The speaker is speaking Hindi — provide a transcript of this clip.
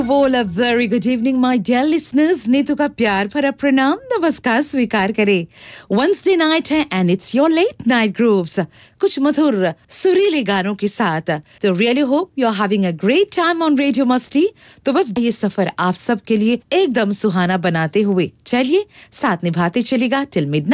Well, a very good evening, my dear listeners. Neetu का प्यार भरा प्रणाम नमस्कार स्वीकार करें. Wednesday night है and it's your late night grooves. कुछ मधुर सुरीले गानों के साथ. तो really hope you're having a great time on Radio Masti. तो बस ये सफर आप सब के लिए एकदम सुहाना बनाते हुए चलिए साथ निभाते चलेगा till midnight.